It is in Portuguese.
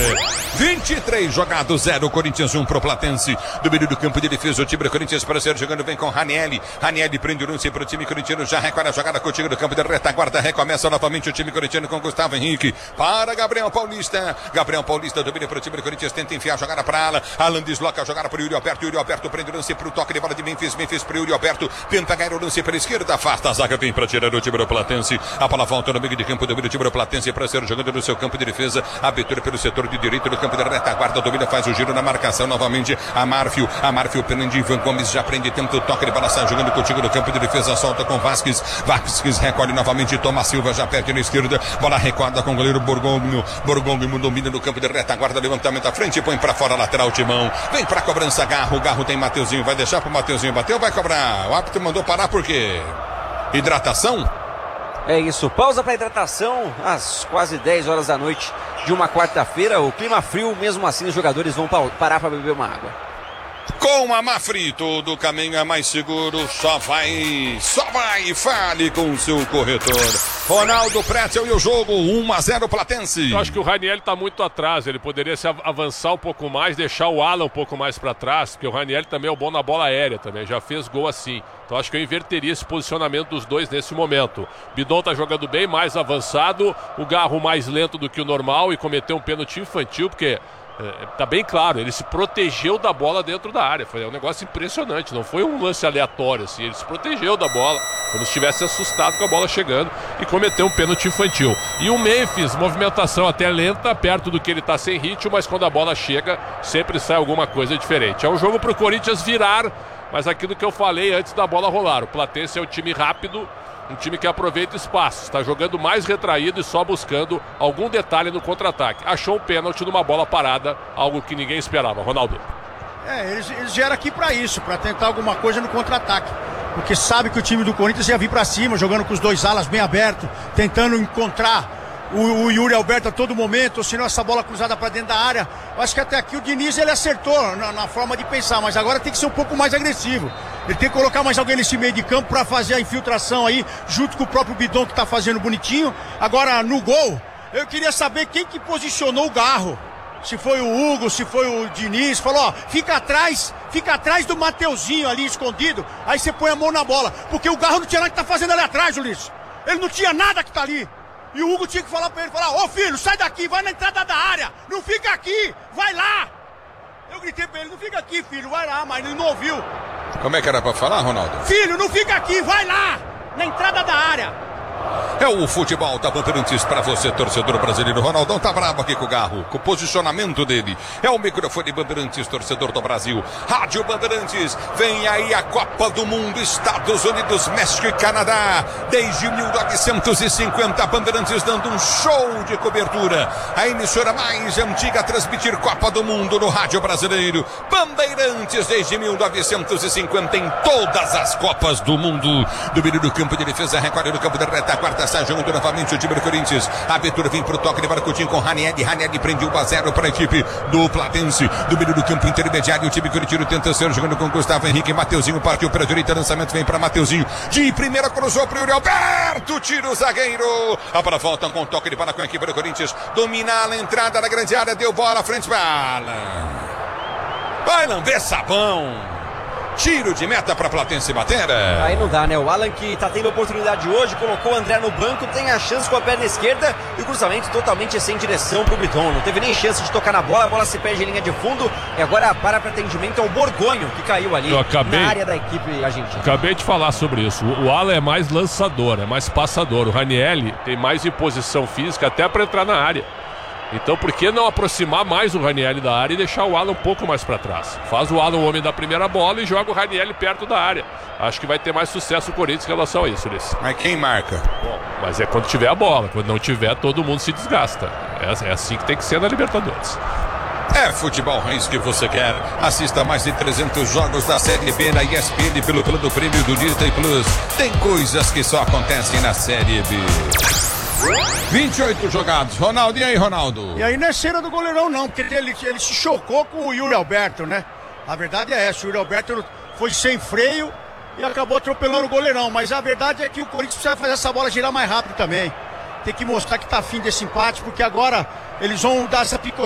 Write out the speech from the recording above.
23 jogados, 0, Corinthians 1 pro Platense. Do meio do campo de defesa, o time do Corinthians para ser jogando, vem com Ranieri. Ranieri prende o lance para o time corintiano, já recolhe a jogada contigo do campo de retaguarda, recomeça novamente o time corintiano com Gustavo Henrique. Para Gabriel Paulista. Gabriel Paulista domina para o time do Corinthians, tenta enfiar a jogada para Alan. Alan desloca a jogada para o Yuri Alberto. Yuri Alberto prende o lance para o toque de bola de Memphis. Memphis para o Yuri Alberto. Tenta ganhar o lance pela esquerda, afasta a zaga, vem para tirar o time do Platense. A bola volta no meio de campo, domina o time do Platense para ser jogando no seu campo de defesa. Abertura pelo setor de direito do campo de retaguarda. Domina, faz o giro na marcação novamente. Amarfio prende Ivan Gomes, já prende, tenta o toque de bola, sai jogando contigo no campo de defesa. Solta com Vasquez. Vasquez recolhe novamente. Thomas Silva já perde na esquerda. Bola recuada com o goleiro Borgonho. Borgonho domina no campo de retaguarda. Levantamento à frente, põe para fora, lateral Timão. Vem para cobrança, Garro. Garro tem Mateuzinho. Vai deixar pro Mateuzinho. Bateu, vai cobrar. O árbitro mandou parar por quê? Hidratação? É isso, pausa para hidratação às quase 10 horas da noite de uma quarta-feira. O clima frio, mesmo assim os jogadores vão parar para beber uma água. Com a Mafri, todo o caminho é mais seguro. Só vai, fale com o seu corretor. Ronaldo Pretzel e o jogo, 1-0 Platense. Eu acho que o Ranieri está muito atrás, ele poderia se avançar um pouco mais, deixar o Alan um pouco mais para trás, porque o Ranieri também é bom na bola aérea também, já fez gol assim. Então acho que eu inverteria esse posicionamento dos dois nesse momento. Bidon tá jogando bem, mais avançado, o Garro mais lento do que o normal e cometeu um pênalti infantil, porque tá bem claro, ele se protegeu da bola dentro da área. Foi um negócio impressionante, não foi um lance aleatório assim, ele se protegeu da bola, como se estivesse assustado com a bola chegando e cometeu um pênalti infantil. E o Memphis, movimentação até lenta, perto do que ele tá sem ritmo, mas quando a bola chega, sempre sai alguma coisa diferente. É um jogo pro Corinthians virar, mas aquilo que eu falei antes da bola rolar, o Platense é um time rápido, um time que aproveita espaço, está jogando mais retraído e só buscando algum detalhe no contra-ataque. Achou um pênalti numa bola parada, algo que ninguém esperava. Ronaldo. Eles vieram aqui para isso, para tentar alguma coisa no contra-ataque. Porque sabe que o time do Corinthians ia vir para cima, jogando com os dois alas bem abertos, tentando encontrar o Yuri Alberto a todo momento, ou senão essa bola cruzada para dentro da área. Eu acho que até aqui o Diniz ele acertou na forma de pensar, mas agora tem que ser um pouco mais agressivo. Ele tem que colocar mais alguém nesse meio de campo para fazer a infiltração aí, junto com o próprio Bidon que tá fazendo bonitinho. Agora no gol, eu queria saber quem que posicionou o Garro. Se foi o Hugo, se foi o Diniz, falou, ó, fica atrás do Mateuzinho ali escondido, aí você põe a mão na bola, porque o Garro não tinha nada que tá fazendo ali atrás, Ulisses. Ele não tinha nada que tá ali. E o Hugo tinha que falar pra ele, ô filho, sai daqui, vai na entrada da área, não fica aqui, vai lá. Eu gritei pra ele, não fica aqui, filho, vai lá, mas ele não ouviu. Como é que era pra falar, Ronaldo? Filho, não fica aqui, vai lá, na entrada da área. É o futebol da Bandeirantes para você, torcedor brasileiro. Ronaldão tá bravo aqui com o Garro, com o posicionamento dele. É o microfone Bandeirantes, torcedor do Brasil. Rádio Bandeirantes, vem aí a Copa do Mundo, Estados Unidos, México e Canadá. Desde 1950, Bandeirantes dando um show de cobertura. A emissora mais antiga a transmitir Copa do Mundo no rádio brasileiro. Bandeirantes desde 1950 em todas as Copas do Mundo. Do meio do campo de defesa, recolhe no campo de retaguarda, sai jogando novamente o time do Corinthians. A abertura vem pro toque de Barcutinho com Ranieri. Ranieri prende 1-0 para a equipe do Platense. Do meio do campo intermediário, o time corintiano tenta ser jogando com Gustavo Henrique. Mateuzinho partiu para a direita, lançamento vem para Mateuzinho. De primeira cruzou para o Yuri Alberto, tira o zagueiro. A bola volta com toque de bola com a equipe do Corinthians. Domina a entrada da grande área, deu bola, frente para Alan. Vai lamber sabão. Tiro de meta para Platense bater. Aí não dá, né? O Alan que tá tendo oportunidade hoje, colocou o André no banco, tem a chance com a perna esquerda e o cruzamento totalmente sem direção pro Bidon. Não teve nem chance de tocar na bola, a bola se perde em linha de fundo e agora para atendimento ao Borgonho, que caiu ali na área da equipe argentina. Acabei de falar sobre isso. O Alan é mais lançador, é mais passador. O Ranieri tem mais imposição física até para entrar na área. Então por que não aproximar mais o Ranieri da área e deixar o Alan um pouco mais para trás? Faz o Alan o homem da primeira bola e joga o Ranieri perto da área. Acho que vai ter mais sucesso o Corinthians em relação a isso, Ulisses. Mas quem marca? Bom, mas é quando tiver a bola. Quando não tiver, todo mundo se desgasta. É assim que tem que ser na Libertadores. É futebol raiz que você quer. Assista mais de 300 jogos da Série B na ESPN pelo plano prêmio do Disney Plus. Tem coisas que só acontecem na Série B. 28 jogados. Ronaldo, e aí, Ronaldo? E aí não é cera do goleirão não, porque ele se chocou com o Yuri Alberto, né? A verdade é essa, o Yuri Alberto foi sem freio e acabou atropelando o goleirão. Mas a verdade é que o Corinthians precisa fazer essa bola girar mais rápido também. Tem que mostrar que tá afim desse empate, porque agora eles vão dar essa